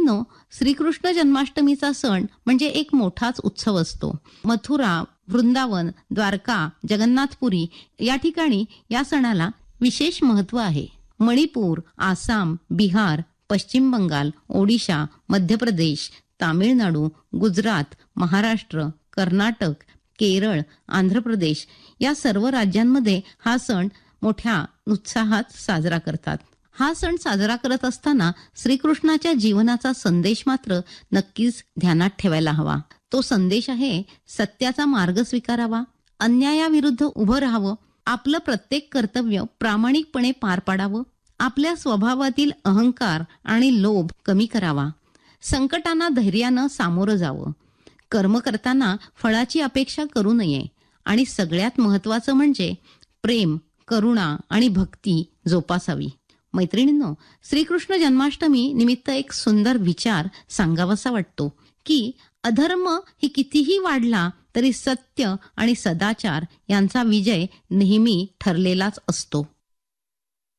मैत्रिणींनो, श्रीकृष्ण जन्माष्टमीचा सण म्हणजे एक मोठाच उत्सव असतो. मथुरा, वृंदावन, द्वारका, जगन्नाथपुरी या ठिकाणी या सणाला विशेष महत्त्व आहे. मणिपूर, आसाम, बिहार, पश्चिम बंगाल, ओडिशा, मध्य प्रदेश, तामिळनाडू, गुजरात, महाराष्ट्र, कर्नाटक, केरळ, आंध्र प्रदेश या सर्व राज्यांमध्ये हा सण मोठ्या उत्साहात साजरा करतात. हा सण साजरा करत असताना श्रीकृष्णाच्या जीवनाचा संदेश मात्र नक्कीच ध्यानात ठेवायला हवा. तो संदेश आहे सत्याचा मार्ग स्वीकारावा, अन्यायाविरुद्ध उभं राहावं, आपलं प्रत्येक कर्तव्य प्रामाणिकपणे पार पाडावं, आपल्या स्वभावातील अहंकार आणि लोभ कमी करावा, संकटांना धैर्यानं सामोरं जावं, कर्म करताना फळाची अपेक्षा करू नये आणि सगळ्यात महत्त्वाचं म्हणजे प्रेम, करुणा आणि भक्ती जोपासावी. मैत्रिणींनो, श्रीकृष्ण जन्माष्टमी निमित्त एक सुंदर विचार सांगावासा वाटतो की अधर्म ही कितीही वाढला तरी सत्य आणि सदाचार यांचा विजय नेहमी ठरलेलाच असतो.